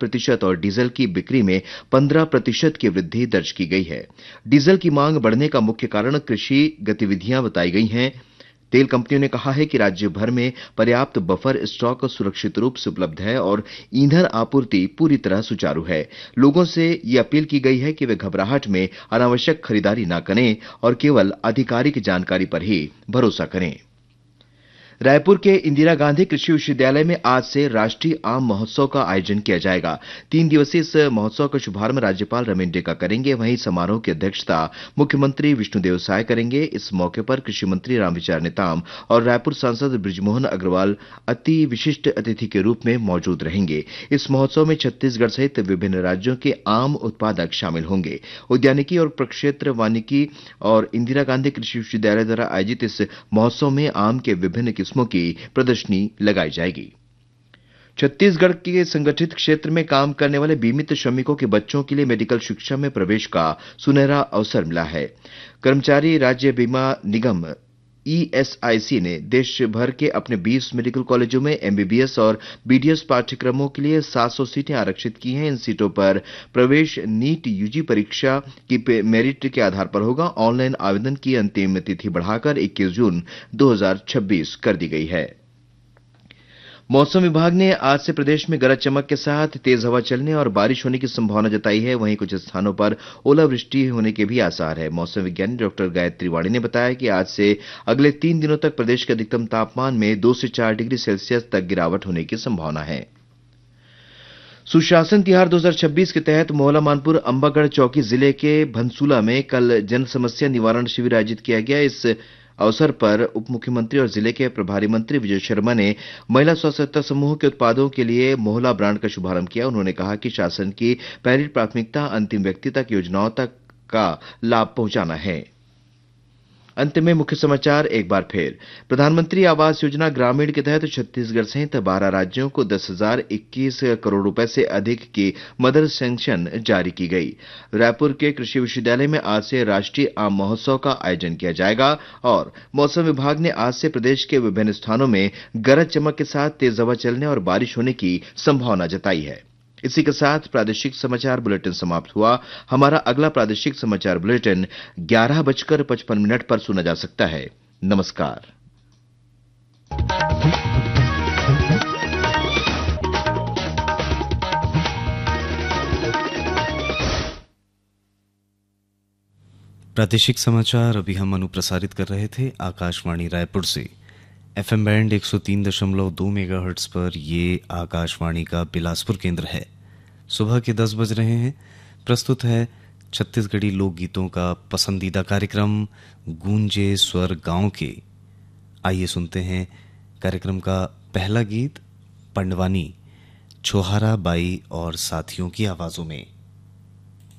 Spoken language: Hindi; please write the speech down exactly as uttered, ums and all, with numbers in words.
प्रतिशत और डीजल की बिक्री में पंद्रह प्रतिशत की वृद्धि दर्ज की गई है। डीजल की मांग बढ़ने का मुख्य कारण कृषि गतिविधियां बताई गई हैं। तेल कंपनियों ने कहा है कि राज्य भर में पर्याप्त बफर स्टॉक सुरक्षित रूप से उपलब्ध है और ईंधन आपूर्ति पूरी तरह सुचारू है। लोगों से ये अपील की गई है कि वे घबराहट में अनावश्यक खरीदारी न करें और केवल आधिकारिक जानकारी पर ही भरोसा करें। रायपुर के इंदिरा गांधी कृषि विश्वविद्यालय में आज से राष्ट्रीय आम महोत्सव का आयोजन किया जाएगा। तीन दिवसीय इस महोत्सव का शुभारंभ राज्यपाल रमेश डेका करेंगे। वहीं समारोह की अध्यक्षता मुख्यमंत्री विष्णुदेव साय करेंगे। इस मौके पर कृषि मंत्री रामविचार नेताम और रायपुर सांसद बृजमोहन अग्रवाल अति विशिष्ट अतिथि के रूप में मौजूद रहेंगे। इस महोत्सव में छत्तीसगढ़ सहित विभिन्न राज्यों के आम उत्पादक शामिल होंगे। उद्यानिकी और प्रक्षेत्र वानिकी और इंदिरा गांधी कृषि विश्वविद्यालय द्वारा आयोजित इस महोत्सव में आम के विभिन्न किस्मों की प्रदर्शनी लगाई जाएगी। छत्तीसगढ़ के संगठित क्षेत्र में काम करने वाले बीमित श्रमिकों के बच्चों के लिए मेडिकल शिक्षा में प्रवेश का सुनहरा अवसर मिला है। कर्मचारी राज्य बीमा निगम ई एस आई सी ने देश भर के अपने बीस मेडिकल कॉलेजों में एम बी बी एस और बी डी एस पाठ्यक्रमों के लिए सात सौ सीटें आरक्षित की हैं। इन सीटों पर प्रवेश नीट यू जी परीक्षा की मेरिट के आधार पर होगा। ऑनलाइन आवेदन की अंतिम तिथि बढ़ाकर इक्कीस जून दो हज़ार छब्बीस कर दी गई है। मौसम विभाग ने आज से प्रदेश में गरज चमक के साथ तेज हवा चलने और बारिश होने की संभावना जताई है। वहीं कुछ स्थानों पर ओलावृष्टि होने के भी आसार है। मौसम विज्ञानी डॉक्टर गायत्री वाणी ने बताया कि आज से अगले तीन दिनों तक प्रदेश के अधिकतम तापमान में दो से चार डिग्री सेल्सियस तक गिरावट होने की संभावना है। सुशासन तिहार दो हज़ार छब्बीस के तहत मोहला मानपुर अंबागढ़ चौकी जिले के भनसुला में कल जन समस्या निवारण शिविर आयोजित किया गया। इस अवसर पर उप मुख्यमंत्री और जिले के प्रभारी मंत्री विजय शर्मा ने महिला स्वसहायता समूह के उत्पादों के लिए मोहला ब्रांड का शुभारंभ किया। उन्होंने कहा कि शासन की पहली प्राथमिकता अंतिम व्यक्ति तक योजनाओं तक का लाभ पहुंचाना है। अंत में मुख्य समाचार एक बार फिर। प्रधानमंत्री आवास योजना ग्रामीण के तहत छत्तीसगढ़ सहित बारह राज्यों को दस हजार इक्कीस करोड़ रुपए से अधिक की मदद सैंक्शन जारी की गई। रायपुर के कृषि विश्वविद्यालय में आज से राष्ट्रीय आम महोत्सव का आयोजन किया जाएगा और मौसम विभाग ने आज से प्रदेश के विभिन्न स्थानों में गरज चमक के साथ तेज हवा चलने और बारिश होने की संभावना जताई है। इसी के साथ प्रादेशिक समाचार बुलेटिन समाप्त हुआ। हमारा अगला प्रादेशिक समाचार बुलेटिन ग्यारह बजकर पचपन मिनट पर सुना जा सकता है। नमस्कार। प्रादेशिक समाचार अभी हम अनुप्रसारित कर रहे थे आकाशवाणी रायपुर से। एफएम बैंड एक सौ तीन दशमलव दो मेगाहर्ट्ज पर ये आकाशवाणी का बिलासपुर केंद्र है। सुबह के दस बज रहे हैं। प्रस्तुत है छत्तीसगढ़ी लोकगीतों का पसंदीदा कार्यक्रम गूंजे स्वर गांव के। आइए सुनते हैं कार्यक्रम का पहला गीत पंडवानी छोहारा बाई और साथियों की आवाजों में।